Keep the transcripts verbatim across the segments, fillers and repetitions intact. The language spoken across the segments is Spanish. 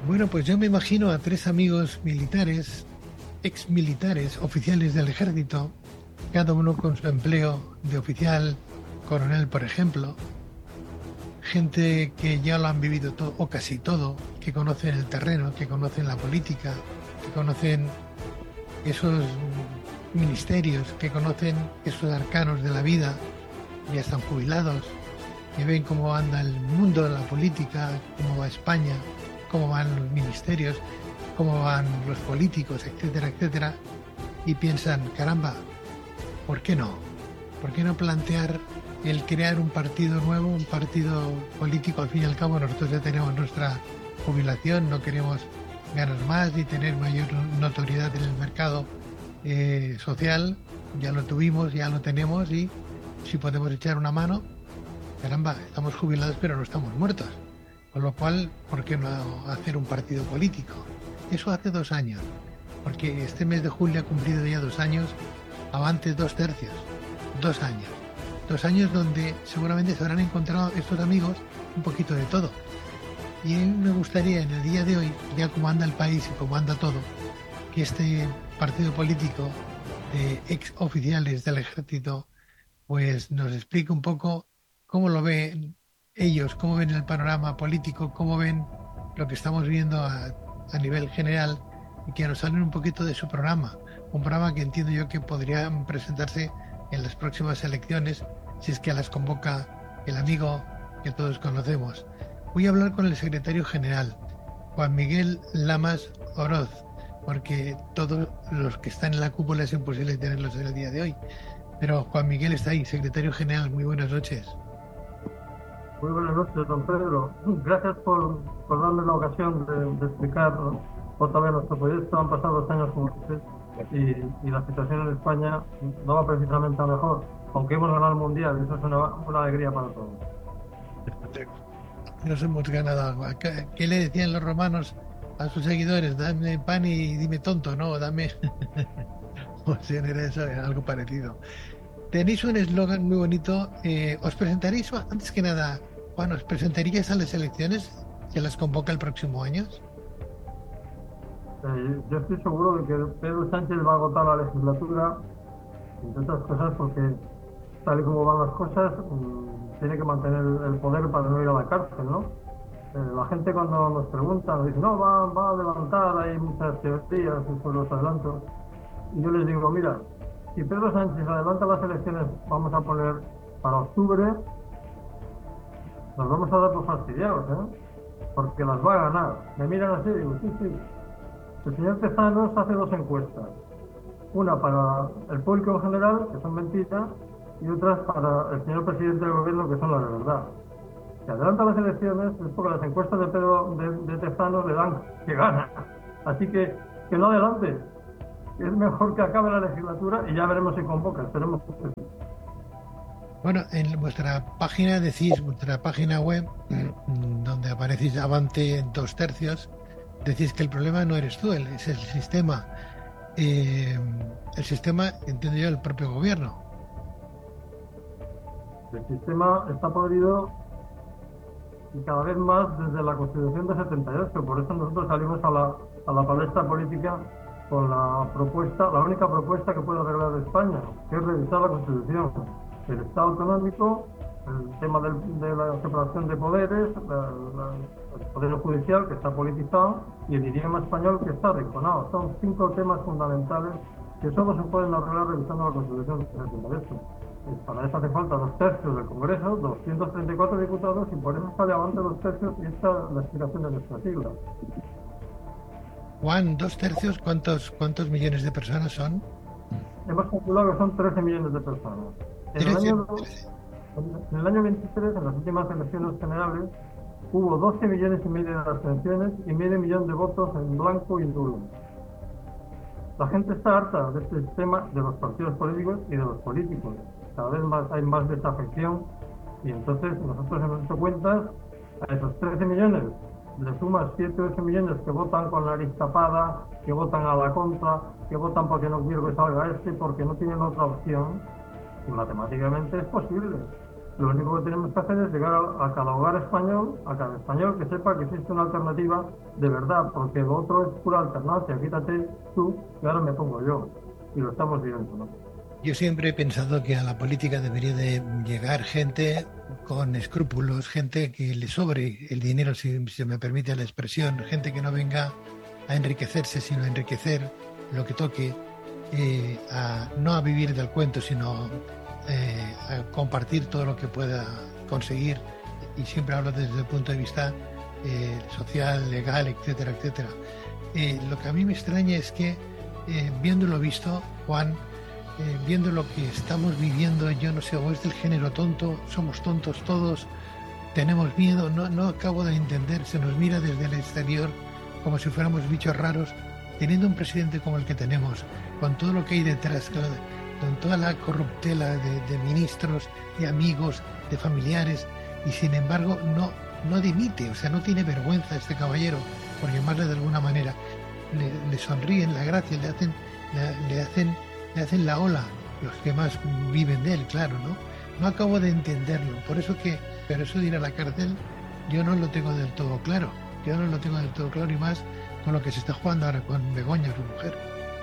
Bueno, pues yo me imagino a tres amigos militares, ex militares, oficiales del ejército, cada uno con su empleo de oficial, coronel, por ejemplo, gente que ya lo han vivido todo, o casi todo, que conocen el terreno, que conocen la política, que conocen esos ministerios, que conocen esos arcanos de la vida, ya están jubilados, que ven cómo anda el mundo, la política, cómo va España, cómo van los ministerios, cómo van los políticos, etcétera, etcétera, y piensan, caramba, ¿por qué no? ¿Por qué no plantear el crear un partido nuevo, un partido político? Al fin y al cabo nosotros ya tenemos nuestra jubilación, no queremos ganar más ni tener mayor notoriedad en el mercado eh, social, ya lo tuvimos, ya lo tenemos, y si podemos echar una mano, caramba, estamos jubilados pero no estamos muertos. Con lo cual, ¿por qué no hacer un partido político? Eso hace dos años, porque este mes de julio ha cumplido ya dos años, avantes dos tercios, dos años. Dos años donde seguramente se habrán encontrado estos amigos un poquito de todo. Y a mí me gustaría en el día de hoy, ya como anda el país y como anda todo, que este partido político de ex oficiales del ejército pues nos explique un poco cómo lo ven ellos, cómo ven el panorama político, cómo ven lo que estamos viendo a, a nivel general, y que nos hablen un poquito de su programa. Un programa que entiendo yo que podrían presentarse en las próximas elecciones, si es que las convoca el amigo que todos conocemos. Voy a hablar con el secretario general, Juan Miguel Lamas Oroz, porque todos los que están en la cúpula es imposible tenerlos en el día de hoy. Pero Juan Miguel está ahí, secretario general. Muy buenas noches. Muy buenas noches, don Pedro. Gracias por, por darme la ocasión de, de explicar otra vez nuestro proyecto. Han pasado dos años como usted y, y la situación en España no va precisamente a mejor, aunque hemos ganado el Mundial. Eso es una, una alegría para todos. Nos hemos ganado algo. ¿Qué, qué le decían los romanos a sus seguidores? Dame pan y dime tonto, ¿no? Dame... O sea, era eso, era algo parecido. Tenéis un eslogan muy bonito. Eh, ¿os presentaréis, antes que nada, Juan, os presentaríais a las elecciones que las convoca el próximo año? Eh, yo estoy seguro de que Pedro Sánchez va a agotar la legislatura, entre otras cosas porque, tal y como van las cosas, mmm, tiene que mantener el poder para no ir a la cárcel, ¿no? Eh, la gente cuando nos pregunta nos dice, no, va, va a adelantar, hay muchas teorías sobre los adelantos. Y yo les digo, mira, si Pedro Sánchez adelanta las elecciones, vamos a poner para octubre, nos vamos a dar por fastidiados, ¿eh? Porque las va a ganar. Me miran así y digo, sí, sí. El señor Tezanos hace dos encuestas. Una para el público en general, que son mentiras, y otras para el señor presidente del gobierno, que son las de verdad. Si adelanta las elecciones es porque las encuestas de Pedro de, de Tezanos le dan que gana. Así que que no adelante. Es mejor que acabe la legislatura y ya veremos si convoca. Esperemos que sí. Bueno, en vuestra página decís, vuestra página web, donde aparecéis avante en dos tercios, decís que el problema no eres tú, es el sistema. Eh, el sistema, entiendo yo, el propio gobierno. El sistema está podrido y cada vez más desde la Constitución de setenta y ocho. Por eso nosotros salimos a la, a la palestra política con la propuesta, la única propuesta que puede arreglar España, que es revisar la Constitución, el Estado autonómico, el tema del, de la separación de poderes, la, la, el poder judicial, que está politizado, y el idioma español, que está arrinconado. Son cinco temas fundamentales que solo se pueden arreglar revisando la Constitución de setenta y ocho. Y para eso hace falta dos tercios del Congreso, doscientos treinta y cuatro diputados, y por eso sale avante dos tercios, y esta es la explicación de nuestra sigla. Juan, dos tercios, ¿cuántos, cuántos millones de personas son? Hemos calculado que son trece millones de personas. En el, año, en el año veintitrés, en las últimas elecciones generales, hubo doce millones y medio de abstenciones y medio millón de votos en blanco y nulo. La gente está harta de este sistema, de los partidos políticos y de los políticos. Cada vez más hay más desafección, y entonces nosotros hemos hecho cuentas. A esos trece millones le sumas siete o ocho millones que votan con la nariz tapada, que votan a la contra, que votan porque no quiero que salga este, porque no tienen otra opción, y matemáticamente es posible. Lo único que tenemos que hacer es llegar a, a cada hogar español, a cada español que sepa que existe una alternativa de verdad, porque lo otro es pura alternancia. Quítate tú y ahora me pongo yo. Y lo estamos viendo, ¿no? Yo siempre he pensado que a la política debería de llegar gente con escrúpulos, gente que le sobre el dinero, si se me permite la expresión, gente que no venga a enriquecerse, sino a enriquecer lo que toque, eh, a, no a vivir del cuento, sino eh, a compartir todo lo que pueda conseguir. Y siempre hablo desde el punto de vista eh, social, legal, etcétera, etcétera. Eh, lo que a mí me extraña es que, eh, viendo lo visto, Juan, Eh, viendo lo que estamos viviendo, yo no sé, o es del género tonto, somos tontos todos, tenemos miedo, no, no acabo de entender, se nos mira desde el exterior como si fuéramos bichos raros, teniendo un presidente como el que tenemos, con todo lo que hay detrás, con, con toda la corruptela de, de ministros, de amigos, de familiares, y sin embargo no, no dimite, o sea, no tiene vergüenza este caballero, por llamarle de alguna manera, le, le sonríen la gracia, le hacen, le, le hacen le hacen la ola los que más viven de él, claro, ¿no? No acabo de entenderlo, por eso que, pero eso de ir a la cárcel, yo no lo tengo del todo claro, yo no lo tengo del todo claro, y más con lo que se está jugando ahora con Begoña, su mujer.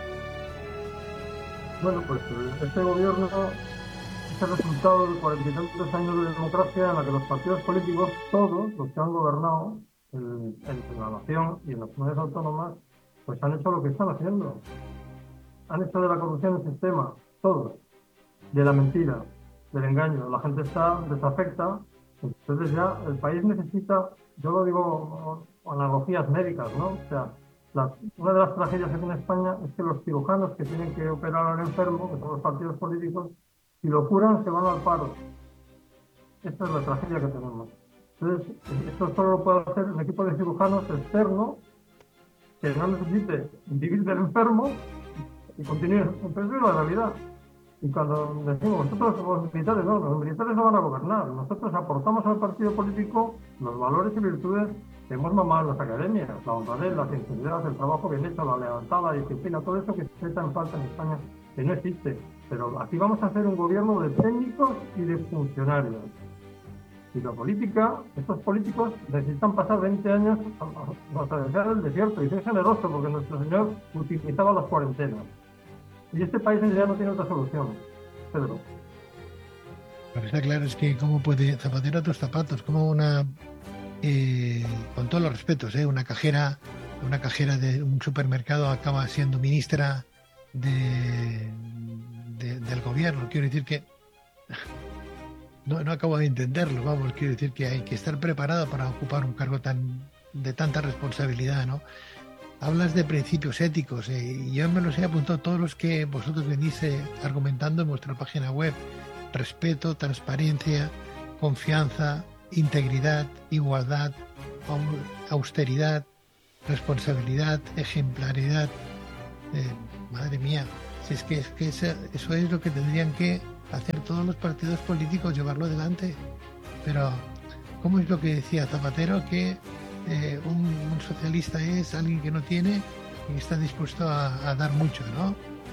Bueno, pues este gobierno es el resultado de cuarenta y tantos años de democracia en la que los partidos políticos, todos los que han gobernado en, en la nación y en las comunidades autónomas, pues han hecho lo que están haciendo. Han hecho de la corrupción un sistema, todos, de la mentira, del engaño. La gente está desafecta, entonces ya el país necesita, yo lo digo analogías médicas, ¿no? O sea, la, una de las tragedias que tiene España es que los cirujanos que tienen que operar al enfermo, que son los partidos políticos, si lo curan se van al paro. Esta es la tragedia que tenemos. Entonces, esto solo lo puede hacer un equipo de cirujanos externo que no necesite vivir del enfermo y continúe, pero es la realidad. Y cuando decimos, nosotros los militares no, los militares no van a gobernar, nosotros aportamos al partido político los valores y virtudes que hemos mamado en las academias, la honradez, la sinceridad, el trabajo bien hecho, la lealtad, la disciplina, todo eso que se echa en falta en España, que no existe. Pero aquí vamos a hacer un gobierno de técnicos y de funcionarios. Y la política, estos políticos necesitan pasar veinte años a, a atravesar el desierto y ser generoso, porque nuestro Señor utilizaba las cuarentenas. Y este país ya no tiene otra solución, Pedro. Lo que está claro es que cómo puede Zapatero a tus zapatos, como una, eh, con todos los respetos, eh, una cajera, una cajera de un supermercado acaba siendo ministra de, de, del gobierno. Quiero decir que no, no acabo de entenderlo, vamos, quiero decir que hay que estar preparado para ocupar un cargo tan de tanta responsabilidad, ¿no? Hablas de principios éticos, eh, y yo me los he apuntado todos los que vosotros venís eh, argumentando en vuestra página web. Respeto, transparencia, confianza, integridad, igualdad, austeridad, responsabilidad, ejemplaridad. Eh, madre mía, si es que, es que eso, eso es lo que tendrían que hacer todos los partidos políticos, llevarlo adelante. Pero, ¿cómo es lo que decía Zapatero? Que Eh, un, un socialista es alguien que no tiene y está dispuesto a, a dar mucho, ¿no?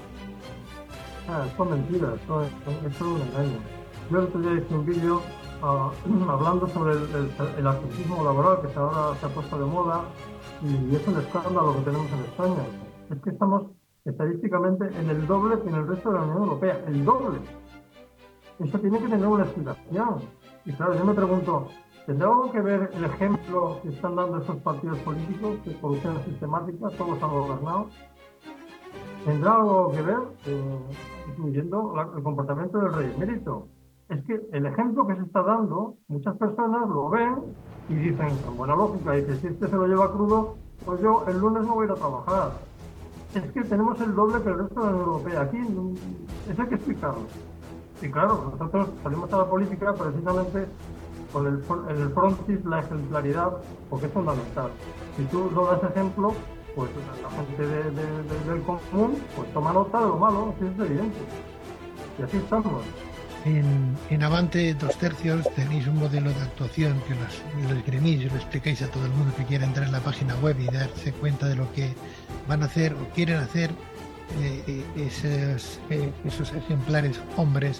Ah, esto es mentira, esto es, esto es un engaño. Yo el otro día hice un vídeo uh, hablando sobre el, el, el activismo laboral que ahora se ha puesto de moda, y es un escándalo lo que tenemos en España. Es que estamos estadísticamente en el doble que en el resto de la Unión Europea, el doble. Eso tiene que tener una explicación. Y claro, yo me pregunto, ¿tendrá algo que ver el ejemplo que están dando estos partidos políticos de corrupción sistemática? Todos han gobernado. ¿Tendrá algo que ver, eh, incluyendo la, el comportamiento del rey emérito? Es que el ejemplo que se está dando, muchas personas lo ven y dicen, con buena lógica, y que si este se lo lleva crudo, pues yo el lunes no voy a ir a trabajar. Es que tenemos el doble que el resto de la Unión Europea. Aquí eso hay que explicarlo. Y claro, nosotros salimos a la política precisamente con el, en el frontis la ejemplaridad, porque es fundamental. Si tú no das ejemplo, pues la gente de, de, de, del común pues toma nota de lo malo, así es evidente. Y así estamos. En, en Avante dos tercios tenéis un modelo de actuación que los, los esgrimís y lo explicáis a todo el mundo que quiera entrar en la página web y darse cuenta de lo que van a hacer o quieren hacer. Eh, esos, eh, esos ejemplares hombres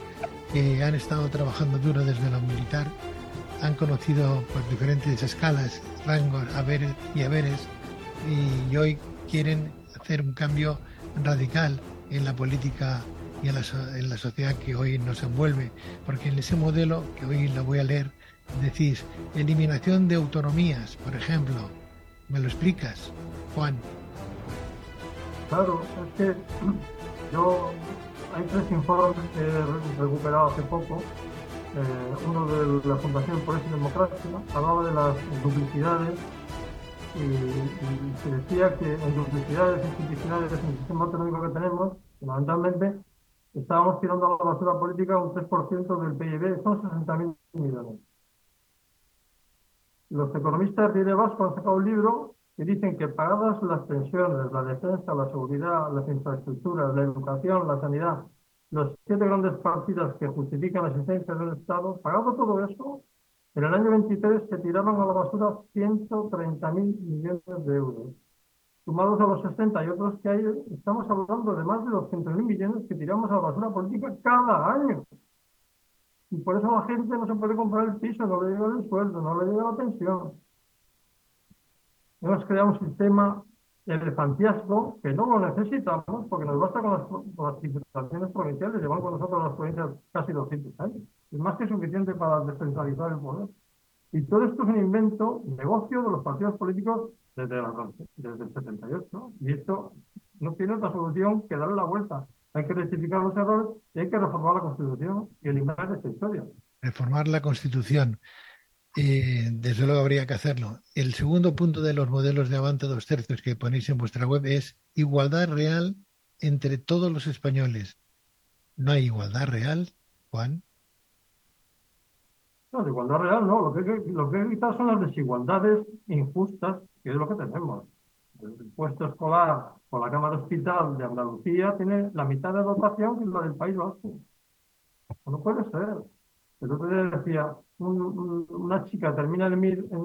que han estado trabajando duro desde lo militar, han conocido pues, diferentes escalas, rangos, haberes y haberes, y hoy quieren hacer un cambio radical en la política y en la, so- en la sociedad que hoy nos envuelve, porque en ese modelo, que hoy lo voy a leer, decís, eliminación de autonomías, por ejemplo. ¿Me lo explicas, Juan? Claro, es que yo, hay tres informes que he re- recuperado hace poco. Eh, uno de la Fundación Por y Democracia hablaba de las duplicidades y, y se decía que en duplicidades institucionales en el sistema autonómico que tenemos, fundamentalmente, estábamos tirando a la basura política un tres por ciento del P I B, son sesenta mil millones. Los economistas de Vasco han sacado un libro que dicen que pagadas las pensiones, la defensa, la seguridad, las infraestructuras, la educación, la sanidad, las siete grandes partidas que justifican la existencia del Estado, pagado todo eso, en el año veintitrés se tiraron a la basura ciento treinta mil millones de euros. Sumados a los sesenta y otros que hay, estamos hablando de más de doscientos mil millones que tiramos a la basura política cada año. Y por eso la gente no se puede comprar el piso, no le llega el sueldo, no le llega la pensión. Hemos creado un sistema elefantiasco que no lo necesitamos porque nos basta con las, con las diputaciones provinciales, llevan con nosotros las provincias casi doscientos años. Es más que suficiente para descentralizar el poder. Y todo esto es un invento, negocio de los partidos políticos desde, la- desde el setenta y ocho. Y esto no tiene otra solución que darle la vuelta. Hay que rectificar los errores y hay que reformar la Constitución y eliminar esta historia. Reformar la Constitución. Eh, desde luego habría que hacerlo. El segundo punto de los modelos de avance dos tercios que ponéis en vuestra web es igualdad real entre todos los españoles. No hay igualdad real, Juan. No, de igualdad real no, lo que, hay que- lo que hay que evitar son las desigualdades injustas, que es lo que tenemos. El puesto escolar por la Cámara Hospital de Andalucía tiene la mitad de dotación que la del País Vasco. No puede ser. El otro día decía, un- un- una chica termina el M I R en,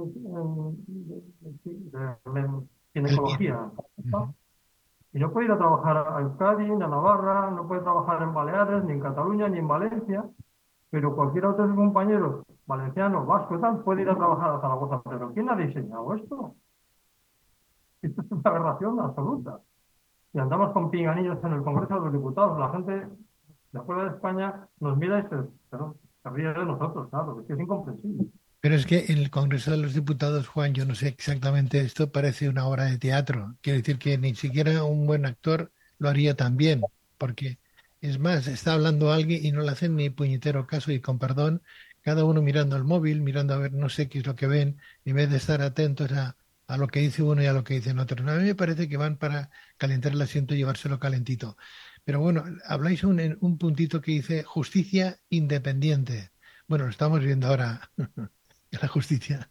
en- de- en El M I R. ginecología, Ujú. y no puede ir a trabajar a Euskadi, ni a Navarra, no puede trabajar en Baleares, ni en Cataluña, ni en Valencia, pero cualquier otro de sus compañeros, valenciano, vasco y tal, puede ir a trabajar a Zaragoza. Pero ¿quién ha diseñado esto? Esto es una aberración absoluta. Y andamos con pinganillos en el Congreso de los Diputados. La gente de fuera de España nos mira y se, pero, se ríe de nosotros, claro, es que es incomprensible. Pero es que en el Congreso de los Diputados, Juan, yo no sé exactamente esto, parece una obra de teatro. Quiero decir que ni siquiera un buen actor lo haría tan bien, porque es más, está hablando alguien y no le hacen ni puñetero caso y con perdón, cada uno mirando el móvil, mirando a ver no sé qué es lo que ven, en vez de estar atentos a, a lo que dice uno y a lo que dicen otros. No, a mí me parece que van para calentar el asiento y llevárselo calentito. Pero bueno, habláis un, en un puntito que dice justicia independiente. Bueno, lo estamos viendo ahora. La justicia,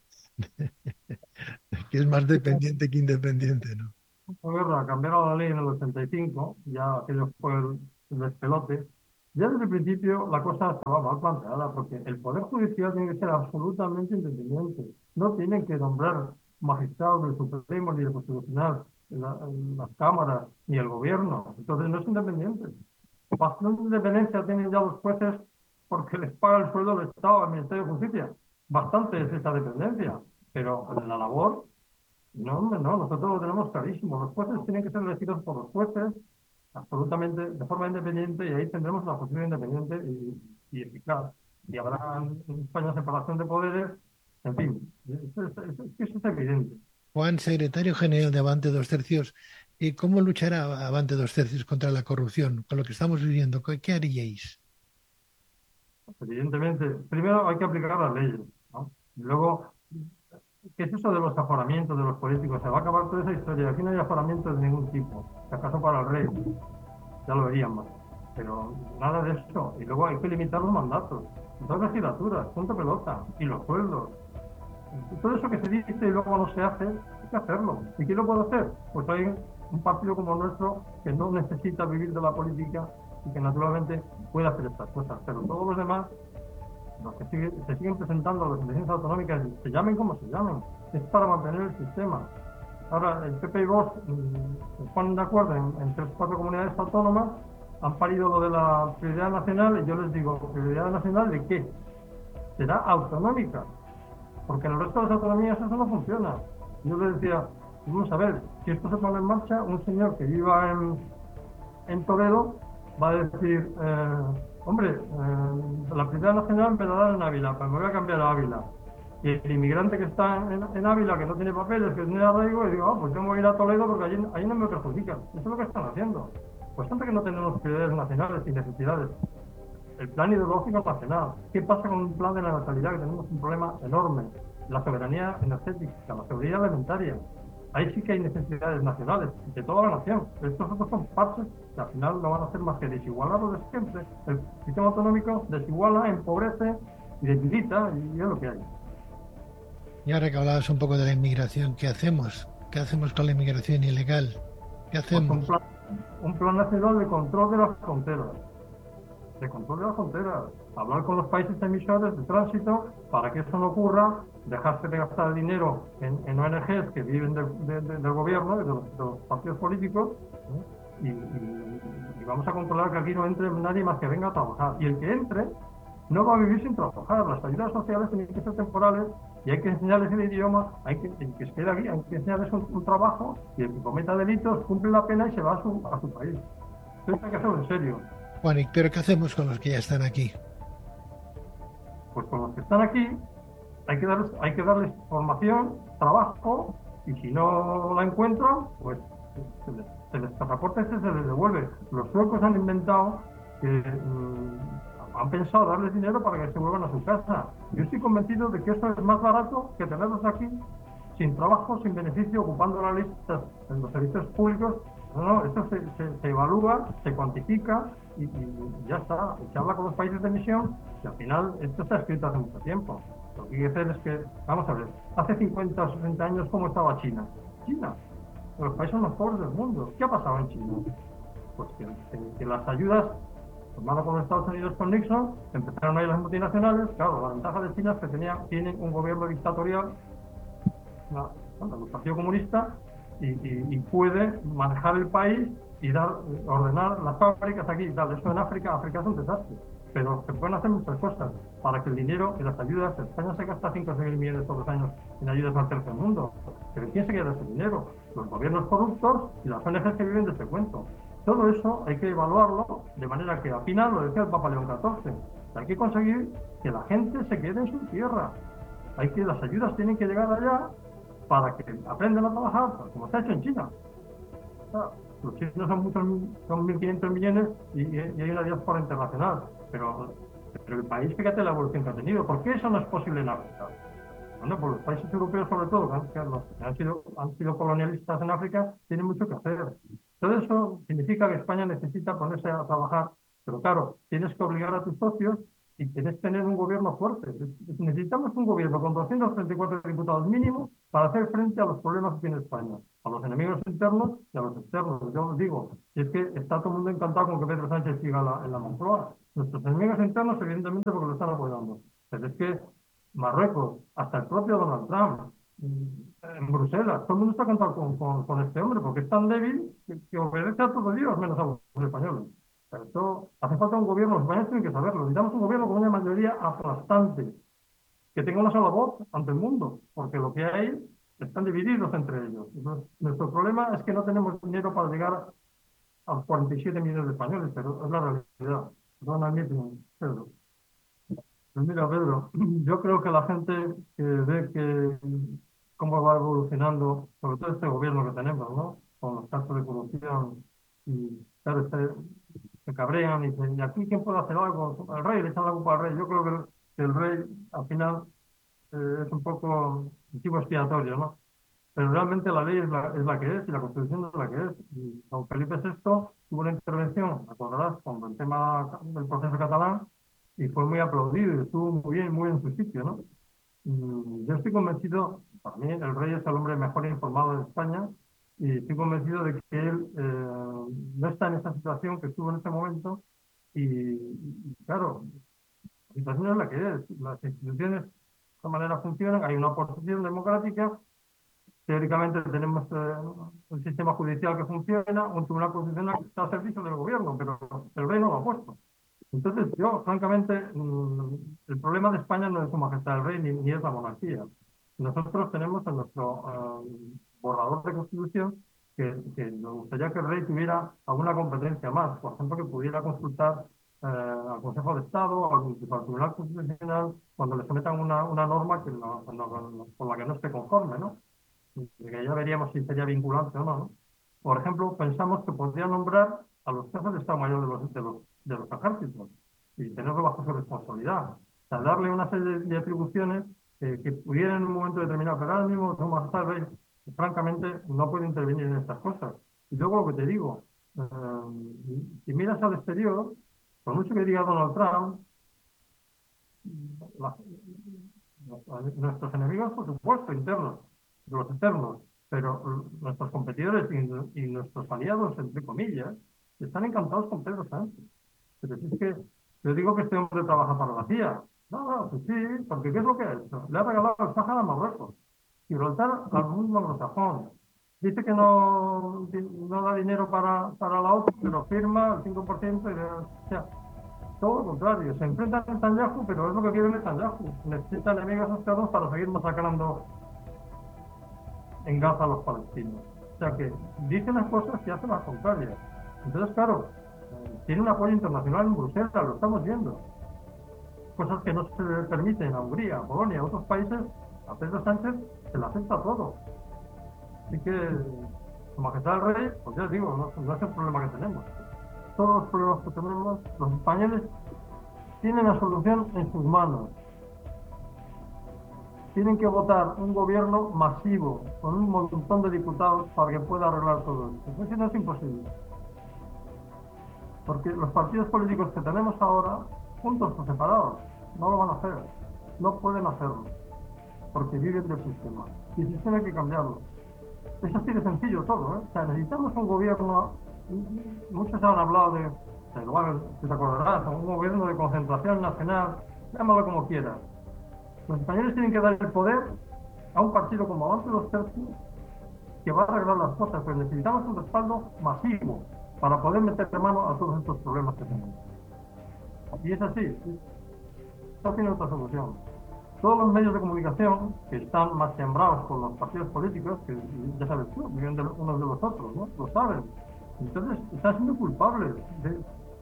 que es más dependiente que independiente, ¿no? Fue verdad, cambiaron la ley en el ochenta y cinco, ya aquello fue el, el despelote. Ya desde el principio la cosa estaba mal planteada, porque el Poder Judicial tiene que ser absolutamente independiente. No tienen que nombrar magistrados del Supremo ni del Constitucional, en la- en las cámaras, ni el gobierno. Entonces no es independiente. Bastante independencia tienen ya los jueces porque les paga el sueldo del Estado al Ministerio de Justicia. Bastante es esta dependencia, pero en la labor no, hombre, no, nosotros lo tenemos clarísimo. Los jueces tienen que ser elegidos por los jueces, absolutamente, de forma independiente, y ahí tendremos una justicia independiente y, y eficaz. Y habrá en España separación de poderes, en fin, eso es, eso es- eso es evidente. Juan, secretario general de Avante Dos Tercios, ¿y cómo luchará Avante Dos Tercios contra la corrupción? Con lo que estamos viviendo, ¿qué, qué haríais? Evidentemente, primero hay que aplicar las leyes, ¿no? Y luego, ¿qué es eso de los aforamientos de los políticos? Se va a acabar toda esa historia. Aquí no hay aforamientos de ningún tipo. Si acaso para el rey, ya lo veríamos. Pero nada de eso. Y luego hay que limitar los mandatos. Dos legislaturas, punto pelota. Y los sueldos. Y todo eso que se dice y luego no se hace, hay que hacerlo. ¿Y quién lo puede hacer? Pues hay un partido como el nuestro que no necesita vivir de la política y que naturalmente puede hacer estas cosas. Pero todos los demás, los que sigue- se siguen presentando a las elecciones autonómicas, se llamen como se llamen, es para mantener el sistema. Ahora, el P P y Vox mm, se ponen de acuerdo en, en tres o cuatro comunidades autónomas han parido lo de la prioridad nacional y yo les digo, ¿prioridad nacional de qué? Será autonómica, porque en el resto de las autonomías eso no funciona. Yo les decía, vamos a ver, si esto se pone en marcha, un señor que viva en, en Toledo va a decir, eh, hombre, eh, la prioridad nacional me la dan en Ávila, pues me voy a cambiar a Ávila. Y el inmigrante que está en, en Ávila, que no tiene papeles, que no tiene arraigo, y digo, ah, pues tengo que ir a Toledo porque allí, ahí no me perjudican. Eso es lo que están haciendo. Pues tanto que no tenemos prioridades nacionales y necesidades. El plan hidrológico nacional. ¿Qué pasa con un plan de la natalidad? Que tenemos un problema enorme. La soberanía energética, la seguridad alimentaria. Ahí sí que hay necesidades nacionales, de toda la nación. Estos otros son parches que al final no van a hacer más que desigualar lo de siempre. El sistema autonómico desiguala, empobrece y debilita, y es lo que hay. Y ahora que hablabas un poco de la inmigración, ¿qué hacemos? ¿Qué hacemos con la inmigración ilegal? ¿Qué Pues un hacemos? plan, un plan nacional de control de las fronteras. De control de las fronteras, hablar con los países emisores de tránsito para que eso no ocurra, dejarse de gastar dinero en, en O N Ges que viven de, de, de, del gobierno, de los, de los partidos políticos, ¿eh? y, y, y, vamos a controlar que aquí no entre nadie más que venga a trabajar. Y el que entre no va a vivir sin trabajar. Las ayudas sociales tienen que ser temporales y hay que enseñarles el idioma, hay que, el que se quede aquí, hay que enseñarles un, un trabajo y el que cometa delitos cumple la pena y se va a su, a su país. Esto hay que hacerlo en serio. Bueno, ¿y pero qué hacemos con los que ya están aquí? Pues con los que están aquí hay que darles, hay que darles formación, trabajo, y si no la encuentran, pues se les, se les pasaporte ese se les devuelve. Los suecos han inventado que mmm, han pensado darles dinero para que se vuelvan a su casa. Yo estoy convencido de que eso es más barato que tenerlos aquí sin trabajo, sin beneficio, ocupando las listas en los servicios públicos. No, no, esto se, se, se evalúa, se cuantifica y, y, ya está. Se habla con los países de emisión y al final esto está escrito hace mucho tiempo. Lo que hay que hacer es que, vamos a ver, hace cincuenta o sesenta años, ¿cómo estaba China? China, los países más pobres del mundo. ¿Qué ha pasado en China? Pues que, que, que las ayudas, formado con los Estados Unidos con Nixon, empezaron ahí las multinacionales. Claro, la ventaja de China es que tenía, tienen un gobierno dictatorial, la, el Partido Comunista, y, y, y puede manejar el país y dar, ordenar las fábricas aquí y tal. Eso en África, África es un desastre. Pero se pueden hacer muchas cosas para que el dinero y las ayudas, España se gasta cinco o seis mil millones todos los años en ayudas al tercer mundo. Pero ¿quién se queda ese dinero? Los gobiernos corruptos y las O N Ges que viven de este cuento. Todo eso hay que evaluarlo de manera que al final, lo decía el Papa León catorce, hay que conseguir que la gente se quede en su tierra. Hay que, las ayudas tienen que llegar allá para que aprendan a trabajar, como se ha hecho en China. O sea, los chinos son muchos, son mil quinientos millones y, y hay una diáspora internacional. Pero, pero el país, fíjate la evolución que ha tenido. ¿Por qué eso no es posible en África? Bueno, pues los países europeos, sobre todo, que han, que han, sido, han sido colonialistas en África, tienen mucho que hacer. Todo eso significa que España necesita ponerse a trabajar. Pero claro, tienes que obligar a tus socios y tienes que tener un gobierno fuerte. Necesitamos un gobierno con doscientos treinta y cuatro diputados mínimo para hacer frente a los problemas que tiene España, a los enemigos internos y a los externos. Yo os digo, si es que está todo el mundo encantado con que Pedro Sánchez siga la, en la Moncloa. Nuestros enemigos internos, evidentemente, porque lo están apoyando. Pero es que Marruecos, hasta el propio Donald Trump, en Bruselas, todo el mundo está contando con, con, con este hombre porque es tan débil que, que obedece a todos Dios, menos a los españoles. Pero esto, hace falta un gobierno, los españoles tienen que saberlo. Necesitamos un gobierno con una mayoría aplastante, que tenga una sola voz ante el mundo, porque lo que hay están divididos entre ellos. Entonces, nuestro problema es que no tenemos dinero para llegar a los cuarenta y siete millones de españoles, pero es la realidad. Perdona mi opinión, Pedro. Pues mira, Pedro, yo creo que la gente que ve que cómo va evolucionando, sobre todo este gobierno que tenemos, ¿no? Con los casos de corrupción y claro, se, se cabrean y dicen, ¿y aquí quién puede hacer algo? El rey, le echan la culpa al rey. Yo creo que el, que el rey al final eh, es un poco un chivo expiatorio, ¿no? Pero realmente la ley es la, es la que es y la constitución es la que es. Y don Felipe sexto tuvo una intervención, recordarás, con el tema del proceso catalán y fue muy aplaudido y estuvo muy bien, muy en su sitio, ¿no? Y yo estoy convencido, para mí el rey es el hombre mejor informado de España y estoy convencido de que él eh, no está en esa situación que estuvo en ese momento y, y claro, la situación es la que es. Las instituciones de esta manera funcionan, hay una oposición democrática Teóricamente tenemos eh, un sistema judicial que funciona, un tribunal constitucional que está al servicio del gobierno, pero el rey no lo ha puesto. Entonces, yo, francamente, mm, el problema de España no es Su Majestad el Rey ni, ni es la monarquía. Nosotros tenemos en nuestro eh, borrador de constitución que, que nos gustaría que el rey tuviera alguna competencia más, por ejemplo, que pudiera consultar eh, al Consejo de Estado o incluso al Tribunal Constitucional cuando le sometan una, una norma que no, no- con la que no esté conforme, ¿no? Y que ya veríamos si sería vinculante o no, ¿no? Por ejemplo, pensamos que podría nombrar a los jefes de Estado Mayor de los, de los, de los ejércitos y tenerlo bajo su responsabilidad. O sea, darle una serie de, de atribuciones eh, que pudieran en un momento determinado, pero ahora mismo, como hasta el rey, francamente, no puede intervenir en estas cosas. Y luego lo que te digo, eh, si miras al exterior, por mucho que diga Donald Trump, la- nuestros enemigos, por supuesto, internos, los externos, pero nuestros competidores y, y nuestros aliados, entre comillas, están encantados con Pedro Sánchez. Pero si es que yo digo que este hombre trabaja para la C I A. No, no, pues sí, porque ¿qué es lo que ha hecho? Le ha regalado el Sáhara a Marruecos, Gibraltar al mundo anglosajón. Dice que no, no da dinero para, para la OTAN, pero firma el cinco por ciento. Y, o sea, todo lo contrario, se enfrentan a Netanyahu, pero es lo que quiere Netanyahu. Necesita enemigos externos para seguir masacrando en Gaza a los palestinos. O sea que dice unas cosas y hace las contrarias. Entonces, claro, eh, tiene un apoyo internacional en Bruselas, lo estamos viendo. Cosas que no se le permiten a Hungría, a Polonia, a otros países, a Pedro Sánchez se le acepta todo. Así que, Su Majestad el Rey, pues ya os digo, no, no es el problema que tenemos. Todos los problemas que tenemos, los españoles tienen la solución en sus manos. Tienen que votar un gobierno masivo, con un montón de diputados, para que pueda arreglar todo esto. Eso no es imposible. Porque los partidos políticos que tenemos ahora, juntos o separados, no lo van a hacer. No pueden hacerlo. Porque viven del sistema. Y el sistema hay que cambiarlo. Es así de sencillo todo, ¿eh? O sea, necesitamos un gobierno. Muchos han hablado de, igual, si te acordarás, un gobierno de concentración nacional, llámalo como quieras. Los españoles tienen que dar el poder a un partido como Avance los Tercios que va a arreglar las cosas, pero necesitamos un respaldo masivo para poder meter mano a todos estos problemas que tenemos. Y es así, no tiene otra solución. Todos los medios de comunicación que están más sembrados por los partidos políticos, que ya sabes tú, viven de unos de los otros, ¿no? Lo saben. Entonces están siendo culpables. De...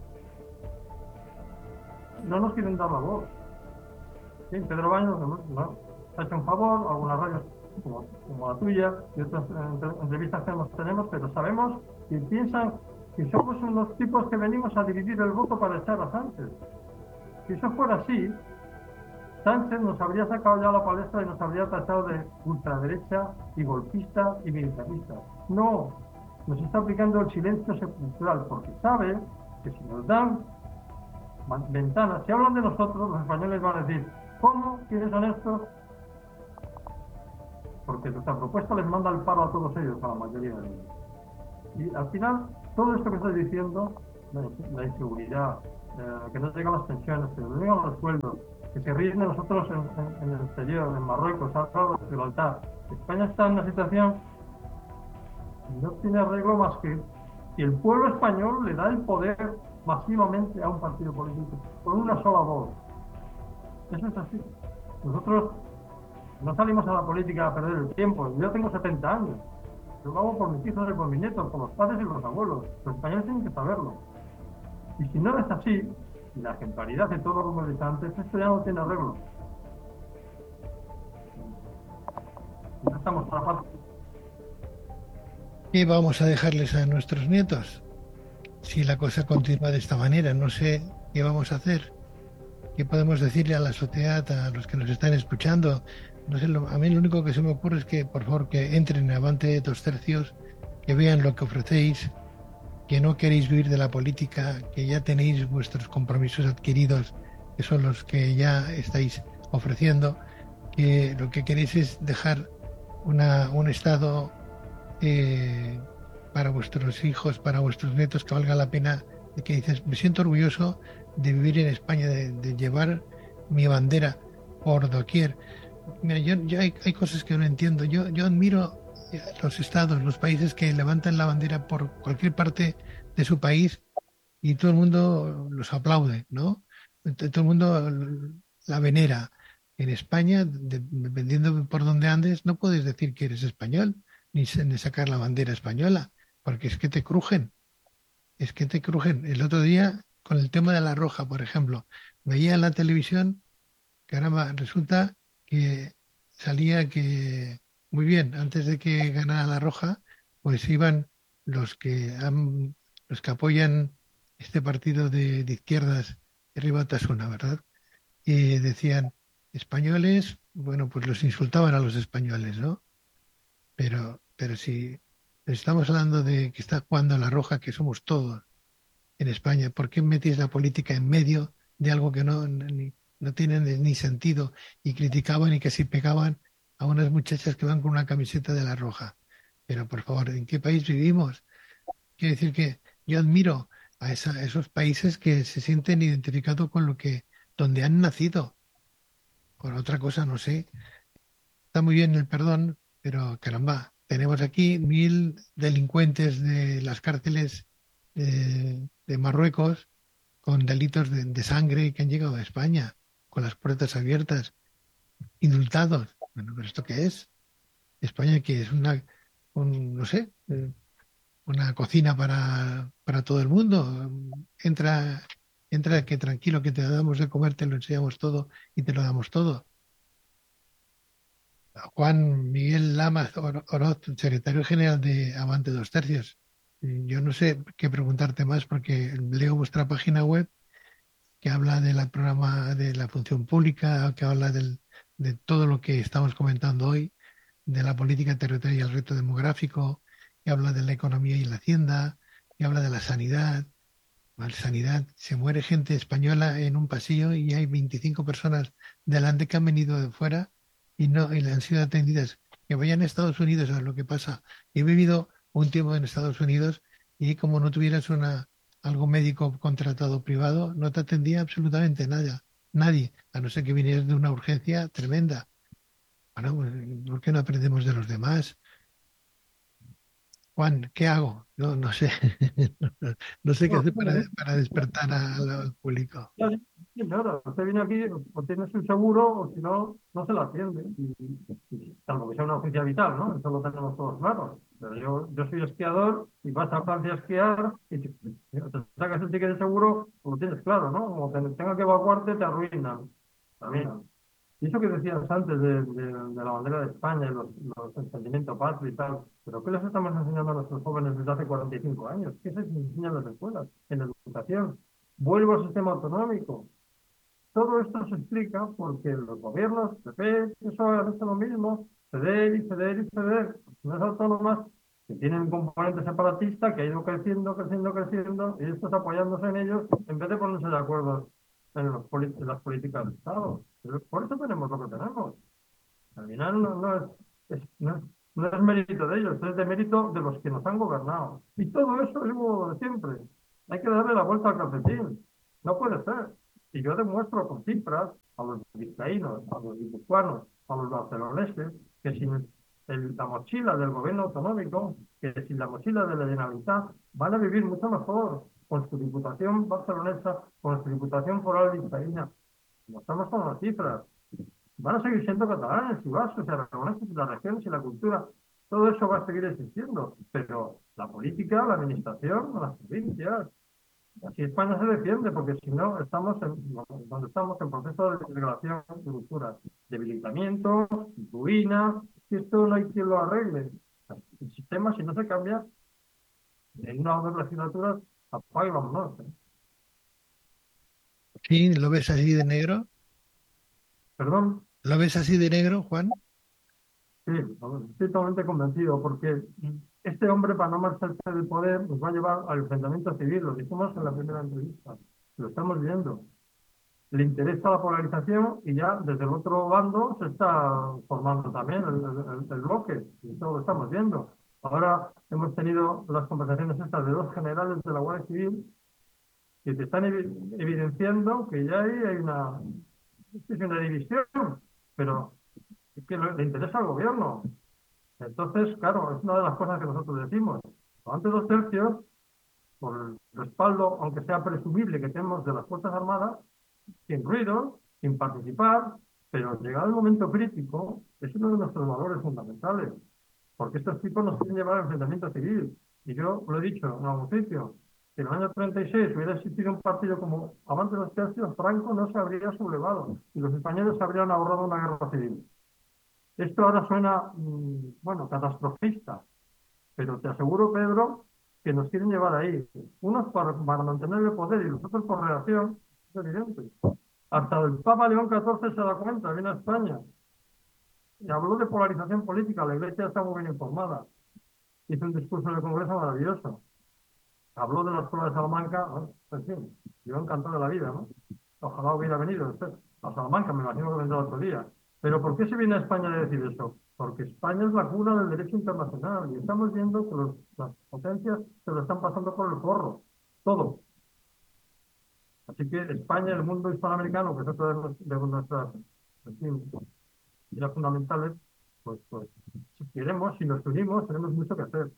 No nos quieren dar la voz. Sí, Pedro Baños no, ha hecho un favor, algunas radios como, como la tuya y otras entre, entrevistas que nos tenemos, pero sabemos que piensan que somos unos tipos que venimos a dividir el voto para echar a Sánchez. Si eso fuera así, Sánchez nos habría sacado ya a la palestra y nos habría tachado de ultraderecha y golpista y militarista. No, nos está aplicando el silencio sepulcral porque sabe que si nos dan ventanas, si hablan de nosotros, los españoles van a decir, ¿cómo? ¿Quiénes son estos? Porque nuestra propuesta les manda el paro a todos ellos, a la mayoría de ellos. Y al final, todo esto que estoy diciendo, la, la inseguridad, eh, que no llegan las pensiones, que no llegan los sueldos, que se ríen de nosotros en, en, en el exterior, en Marruecos, en Gibraltar. España está en una situación que no tiene arreglo más que si el pueblo español le da el poder masivamente a un partido político, con una sola voz. Eso es así. Nosotros no salimos a la política a perder el tiempo. Yo tengo setenta años. Yo lo hago por mis hijos y por mis nietos, por los padres y los abuelos. Los españoles tienen que saberlo. Y si no es así, y la ejemplaridad de todos los militantes, esto ya no tiene arreglo. Ya estamos para parte. ¿Qué vamos a dejarles a nuestros nietos? Si la cosa continúa de esta manera, no sé qué vamos a hacer. ¿Qué podemos decirle a la sociedad, a los que nos están escuchando? No sé, lo, a mí lo único que se me ocurre es que, por favor, que entren en Avante dos Tercios, que vean lo que ofrecéis, que no queréis vivir de la política, que ya tenéis vuestros compromisos adquiridos, que son los que ya estáis ofreciendo, que lo que queréis es dejar una, un Estado eh, para vuestros hijos, para vuestros nietos, que valga la pena, de que dices, me siento orgulloso de vivir en España, de, de llevar mi bandera por doquier. Mira, yo, yo hay, hay cosas que no entiendo. Yo, yo admiro los estados, los países que levantan la bandera por cualquier parte de su país y todo el mundo los aplaude, ¿no? Todo el mundo la venera. En España, de- dependiendo por dónde andes, no puedes decir que eres español, ni, se- ni sacar la bandera española, porque es que te crujen, es que te crujen. El otro día, con el tema de la roja, por ejemplo, veía en la televisión, caramba, resulta que salía que, muy bien, antes de que ganara la roja, pues iban los que han, los que apoyan este partido de, de izquierdas, Herri Batasuna, ¿verdad? Y decían, españoles, bueno, pues los insultaban a los españoles, ¿no? Pero, pero si estamos hablando de que está jugando la roja, que somos todos en España, ¿por qué metéis la política en medio de algo que no, ni- no tiene ni ni sentido? Y criticaban y que si pegaban a unas muchachas que van con una camiseta de la roja. Pero por favor, ¿en qué país vivimos? Quiero decir que yo admiro a, esa- a esos países que se sienten identificados con lo que, donde han nacido. Por otra cosa, no sé. Está muy bien el perdón, pero caramba, tenemos aquí mil delincuentes de las cárceles de, de Marruecos con delitos de, de sangre que han llegado a España, con las puertas abiertas, indultados. Bueno, pero ¿esto qué es? España que es una, un, no sé, eh, una cocina para, para todo el mundo. Entra, entra que tranquilo que te damos de comer, te lo enseñamos todo y te lo damos todo. Juan Miguel Lamas Oro- Oroz, secretario general de Avante Dos Tercios. Y yo no sé qué preguntarte más porque leo vuestra página web que habla del programa de la función pública, que habla del- de todo lo que estamos comentando hoy, de la política territorial y el reto demográfico, que habla de la economía y la hacienda, que habla de la sanidad. Mal sanidad, se muere gente española en un pasillo y hay veinticinco personas delante que han venido de fuera y no y le han sido atendidas. Que vayan a Estados Unidos a ver lo que pasa. He vivido un tiempo en Estados Unidos y como no tuvieras una algo médico contratado privado, no te atendía absolutamente nada, nadie, a no ser que vinieras de una urgencia tremenda. Bueno, pues, ¿por qué no aprendemos de los demás? Juan, ¿qué hago? No, no sé. No sé qué Bueno, hacer para, bueno, para despertar al al público. ya, sí, claro, usted viene aquí o tiene su seguro o si no, no se lo atiende. Y, y salvo que sea una oficina vital, ¿no? Eso lo tenemos todos claro. Pero yo, yo soy esquiador y vas a Francia a esquiar y te, te sacas el ticket de seguro, pues lo tienes claro, ¿no? Como te, tenga que evacuarte, te arruinan. También. Y eso que decías antes de, de, de la bandera de España y los, los el sentimiento patrio y tal, pero ¿qué les estamos enseñando a nuestros jóvenes desde hace cuarenta y cinco años? ¿Qué se les enseña en las escuelas, en la educación? Vuelvo al sistema autonómico. Todo esto se explica porque los gobiernos, P P, P S O E, han hecho lo mismo, ceder y ceder y ceder, las autónomas que tienen un componente separatista que ha ido creciendo, creciendo, creciendo, y estos apoyándose en ellos en vez de ponerse de acuerdo en, los poli- en las políticas de Estado. Pero por eso tenemos lo que tenemos. Al final no, no es, es- no es, no es mérito de ellos, es de mérito de los que nos han gobernado. Y todo eso es lo de siempre. Hay que darle la vuelta al calcetín. No puede ser. Y yo demuestro con cifras a los vizcaínos, a los guipuzcoanos, a los barceloneses, que sin el- la mochila del gobierno autonómico, que sin la mochila de la Generalitat, van a vivir mucho mejor con su diputación barcelonesa, con su diputación foral vizcaína. Mostramos con las cifras. Van a seguir siendo catalanes y vascos y aragoneses y las regiones y la cultura. Todo eso va a seguir existiendo, pero la política, la administración, las provincias, así España se defiende, porque si no, estamos en, donde estamos en proceso de degradación de culturas, debilitamiento, ruina, y esto no hay quien lo arregle. El sistema, si no se cambia, en una o dos legislaturas, apaga y vámonos. ¿Eh? Sí, ¿lo ves así de negro? Perdón. ¿Lo ves así de negro, Juan? Sí, estoy totalmente convencido, porque este hombre, para no marcharse del poder, nos va a llevar al enfrentamiento civil. Lo dijimos en la primera entrevista. Lo estamos viendo. Le interesa la polarización y ya desde el otro bando se está formando también el, el- el bloque. Y eso lo estamos viendo. Ahora hemos tenido las conversaciones estas de dos generales de la Guardia Civil que te están evi- evidenciando que ya ahí hay una, es una división, pero es que le le interesa al gobierno. Entonces, claro, es una de las cosas que nosotros decimos. Antes dos tercios, por el respaldo, aunque sea presumible que tenemos de las Fuerzas Armadas, sin ruido, sin participar, pero llegado el momento crítico, es uno de nuestros valores fundamentales, porque estos tipos nos quieren llevar al enfrentamiento civil. Y yo lo he dicho en algún sitio, si en el año treinta y seis hubiera existido un partido como Avante los Tercios, Franco no se habría sublevado y los españoles se habrían ahorrado una guerra civil. Esto ahora suena, mmm, bueno, catastrofista, pero te aseguro, Pedro, que nos quieren llevar ahí. Unos para, para mantener el poder y los otros por reacción, es evidente. Hasta el Papa León catorce se da cuenta, viene a España y habló de polarización política. La Iglesia está muy bien informada. Hizo un discurso en el Congreso maravilloso. Habló de la Escuela de Salamanca. Bueno, en fin, yo encantado de la vida, ¿no? Ojalá hubiera venido usted a Salamanca, me imagino que vendrá otro día. Pero ¿por qué se viene a España a decir eso? Porque España es la cuna del derecho internacional y estamos viendo que los, las potencias se lo están pasando por el forro. Todo. Así que España, el mundo hispanoamericano, que es otra de, nos- de nuestras, en fin, ideas fundamentales, pues, pues, si queremos, si nos unimos, tenemos mucho que hacer.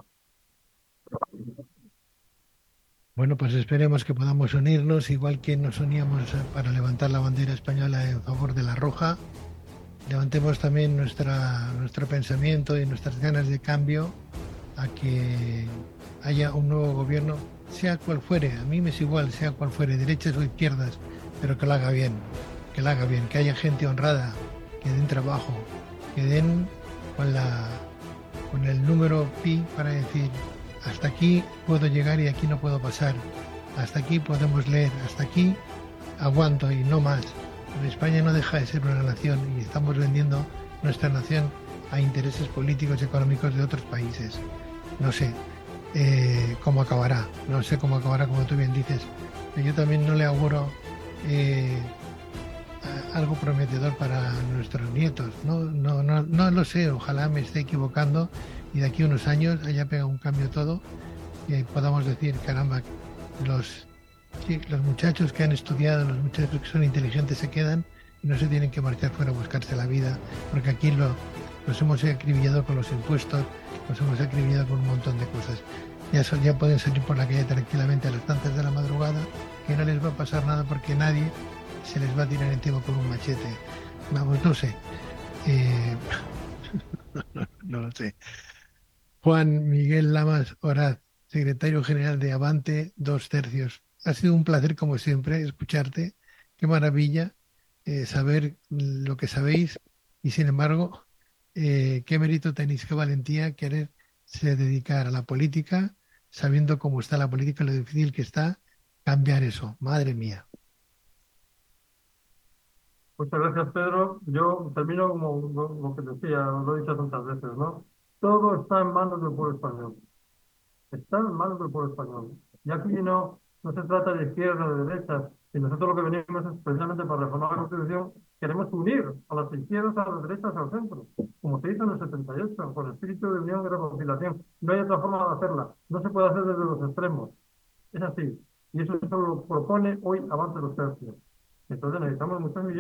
Bueno, pues esperemos que podamos unirnos, igual que nos uníamos eh, para levantar la bandera española en favor de la roja. Levantemos también nuestra, nuestro pensamiento y nuestras ganas de cambio a que haya un nuevo gobierno, sea cual fuere. A mí me es igual, sea cual fuere, derechas o izquierdas, pero que lo haga bien, que lo haga bien, que haya gente honrada, que den trabajo, que den con la con el número pi para decir hasta aquí puedo llegar y aquí no puedo pasar. Hasta aquí podemos leer, hasta aquí aguanto y no más. Pero España no deja de ser una nación y estamos vendiendo nuestra nación a intereses políticos y económicos de otros países. No sé eh, cómo acabará, no sé cómo acabará como tú bien dices, pero yo también no le auguro eh, algo prometedor para nuestros nietos. No, no, no, no lo sé, ojalá me esté equivocando y de aquí a unos años haya pegado un cambio todo y podamos decir, caramba, los, sí, los muchachos que han estudiado, los muchachos que son inteligentes se quedan y no se tienen que marchar fuera a buscarse la vida, porque aquí lo, los hemos acribillado con los impuestos, los hemos acribillado con un montón de cosas. Ya, son, ya pueden salir por la calle tranquilamente a las tantas de la madrugada, que no les va a pasar nada porque nadie se les va a tirar encima con un machete. Vamos, no sé. Eh, no, no lo sé. Juan Miguel Lamas Horaz, secretario general de Avante, dos tercios. Ha sido un placer, como siempre, escucharte. Qué maravilla eh, saber lo que sabéis y, sin embargo, eh, qué mérito tenéis, qué valentía quererse dedicar a la política, sabiendo cómo está la política, lo difícil que está cambiar eso. Madre mía. Muchas gracias, Pedro. Yo termino como lo, lo que decía, lo he dicho tantas veces, ¿no? Todo está en manos del pueblo español. Está en manos del pueblo español. Y aquí no, no se trata de izquierda o de derecha, y nosotros lo que venimos es precisamente para reformar la Constitución, queremos unir a las izquierdas, a las derechas, al centro, como se hizo en el setenta y ocho, con espíritu de unión y reconciliación. No hay otra forma de hacerla. No se puede hacer desde los extremos. Es así. Y eso, eso lo propone hoy Avante los Tercios. Entonces necesitamos muchos millones.